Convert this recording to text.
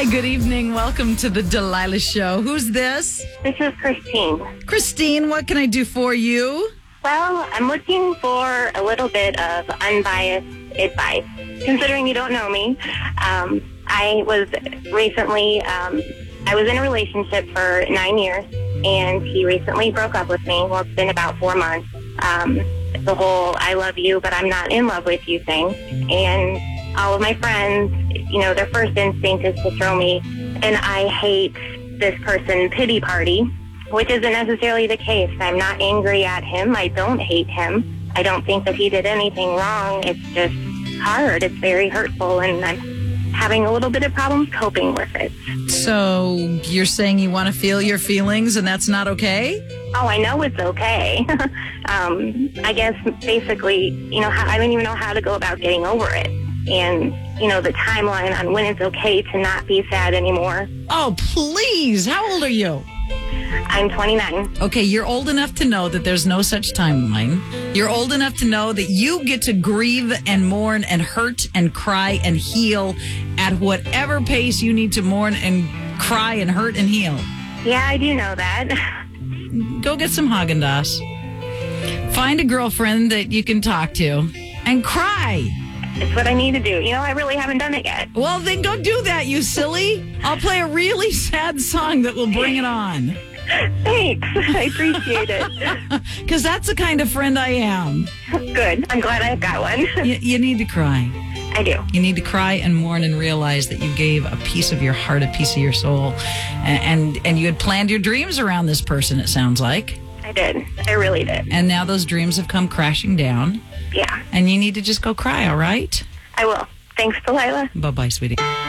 Hi, good evening. Welcome to the Delilah Show. Who's this? This is Christine. Christine, what can I do for you? Well, I'm looking for a little bit of unbiased advice. Considering you don't know me, I was recently, I was in a relationship for 9 years, and he recently broke up with me. Well, it's been about 4 months. The whole I love you, but I'm not in love with you thing. And all of my friends, their first instinct is to throw me an I hate this person pity party, which isn't necessarily the case. I'm not angry at him. I don't hate him. I don't think that he did anything wrong. It's just hard. It's very hurtful, and I'm having a little bit of problems coping with it. So you're saying you want to feel your feelings and that's not okay? Oh, I know it's okay. I guess basically, I don't even know how to go about getting over it. And, the timeline on when it's okay to not be sad anymore. Oh, please. How old are you? I'm 29. Okay, you're old enough to know that there's no such timeline. You're old enough to know that you get to grieve and mourn and hurt and cry and heal at whatever pace you need to mourn and cry and hurt and heal. Yeah, I do know that. Go get some Haagen-Dazs. Find a girlfriend that you can talk to and cry. It's what I need to do. I really haven't done it yet. Well, then go do that, you silly. I'll play a really sad song that will bring it on. Thanks. I appreciate it. Because that's the kind of friend I am. Good. I'm glad I've got one. You need to cry. I do. You need to cry and mourn and realize that you gave a piece of your heart, a piece of your soul. And you had planned your dreams around this person, it sounds like. I did. I really did. And now those dreams have come crashing down. Yeah. And you need to just go cry, all right? I will. Thanks, Delilah. Bye-bye, sweetie.